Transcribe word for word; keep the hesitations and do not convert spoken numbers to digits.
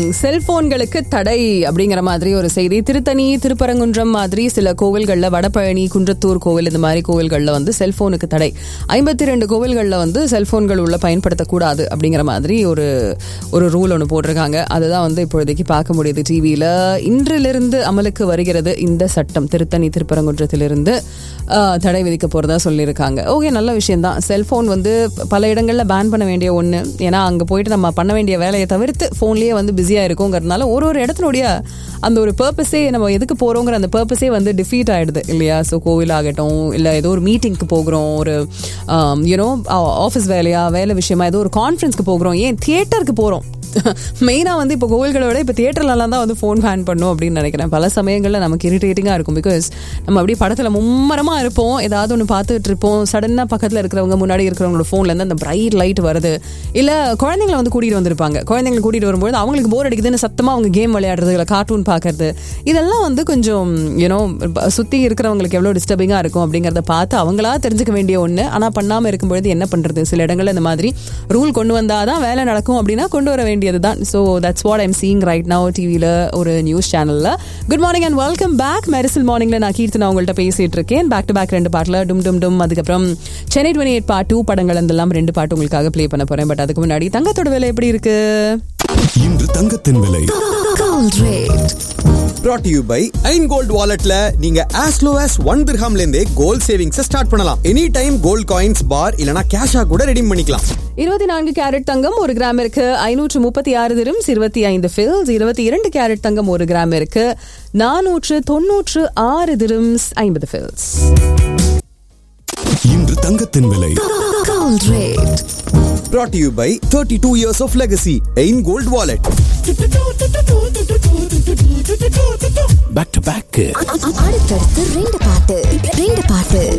செல்போன்களுக்கு தடை அப்படிங்கிற மாதிரி ஒரு செய்தி. திருத்தணி, திருப்பரங்குன்றம் மாதிரி சில கோவில்களில், வடபழனி, குன்றத்தூர் கோவில், இந்த மாதிரி கோவில்களில் வந்து செல்போனுக்கு தடை. ஐம்பத்தி ரெண்டு கோவில்களில் வந்து செல்போன்கள் உள்ள பயன்படுத்தக்கூடாது அப்படிங்கிற மாதிரி ஒரு ஒரு ரூல் ஒன்று போட்டிருக்காங்க. அதுதான் வந்து இப்போதைக்கு பார்க்க முடியுது டிவியில். இன்றிலிருந்து அமலுக்கு வருகிறது இந்த சட்டம். திருத்தணி, திருப்பரங்குன்றத்திலிருந்து தடை விதிக்க போறதா சொல்லியிருக்காங்க. ஓகே, நல்ல விஷயம் தான். செல்போன் வந்து பல இடங்களில் பேன் பண்ண வேண்டிய ஒன்று. ஏன்னா அங்கே போயிட்டு நம்ம பண்ண வேண்டிய வேலையை தவிர்த்து ஃபோன்லேயே வந்து பிஸியாக இருக்குங்கிறதுனால ஒரு ஒரு இடத்தினுடைய அந்த ஒரு பர்பஸே, நம்ம எதுக்கு போகிறோங்கிற அந்த பர்பஸே வந்து டிஃபீட் ஆகிடுது இல்லையா? ஸோ கோவில் ஆகட்டும், இல்லை ஏதோ ஒரு மீட்டிங்க்கு போகிறோம், ஒரு யூனோ ஆஃபீஸ் வேலையா, வேலை விஷயமா ஏதோ ஒரு கான்ஃபரன்ஸ்க்கு போகிறோம், ஏன் தியேட்டருக்கு போகிறோம். மெயினாக வந்து இப்போ கோவில்களோட இப்போ தியேட்டர்லாம் தான் வந்து ஃபோன் பேன் பண்ணும் அப்படின்னு நினைக்கிறேன். பல சமயங்களில் நமக்கு இரிட்டேட்டிங்காக இருக்கும். பிகாஸ் நம்ம அப்படியே படத்தில் மும்மரமாக இருப்போம், ஏதாவது ஒன்று பார்த்துட்டு இருப்போம், சடனாக பக்கத்தில் இருக்கிறவங்க, முன்னாடி இருக்கிறவங்களோட ஃபோன்லேருந்து அந்த பிரைட் லைட் வருது. இல்லை குழந்தைங்களை வந்து கூட்டிகிட்டு வந்திருப்பாங்க, குழந்தைங்களை கூட்டிகிட்டு வரும்போது அவங்களுக்கு போர் அடிக்குதுன்னு சத்தமாக அவங்க கேம் விளையாடுறது, இல்லை கார்ட்டூன் பார்க்கறது, இதெல்லாம் வந்து கொஞ்சம் யூனோ சுற்றி இருக்கிறவங்களுக்கு எவ்வளோ டிஸ்டர்பிங்காக இருக்கும் அப்படிங்கிறத பார்த்து அவங்களா தெரிஞ்சுக்க வேண்டிய ஒன்று. ஆனால் பண்ணாமல் இருக்கும்பொழுது என்ன பண்ணுறது? சில இடங்களில் இந்த மாதிரி ரூல் கொண்டு வந்தால் தான் வேலை நடக்கும் அப்படின்னா கொண்டு வர வேண்டிய தான். So that's what I'm seeing right now டிவில ஒரு நியூஸ் சேனல்ல. Good morning and welcome back. Mersal மார்னிங்ல நான் கீர்த்தனா உங்கள்கிட்ட பேசிட்டு இருக்கேன். பேக் டு பேக் ரெண்டு பாட்டுல டும் டும் டும், அதுக்கப்புறம் Chennai twenty eight part two படங்கள் எல்லாம் ரெண்டு பாட்டு உங்களுக்காக ப்ளே பண்ண போறேன். பட் அதுக்கு முன்னாடி தங்கத்தோட விலை எப்படி இருக்கு? இன்று தங்கத்தின் விலை brought to you by Ain Gold Walletல நீங்க as low as one dirham ல இருந்தே கோல்ட் சேவிங்ஸ் ஸ்டார்ட் பண்ணலாம். எனி டைம் கோல்ட் காயின்ஸ், பார் இல்லனா கேஷா கூட ரெடீம் பண்ணிக்கலாம். இருபத்தி நான்கு கேரட் தங்கம் ஒரு கிராமிற்கு ஐநூற்று முப்பத்தி ஆறு திரம்ஸ் இருபத்தி ஐந்து ஃபில்ஸ். இருபத்தி இரண்டு கேரட் தங்கம் ஒரு கிராமிற்கு நானூற்று தொன்னூற்று ஆறு திரம்ஸ் ஐம்பது ஃபில்ஸ். இன்று தங்கத்தின் விலை brought to you by thirty-two years of legacy Ain Gold Wallet. Back to back அடுத்தடுத்து ரெண்டு பாட்டு ரெண்டு பாட்டு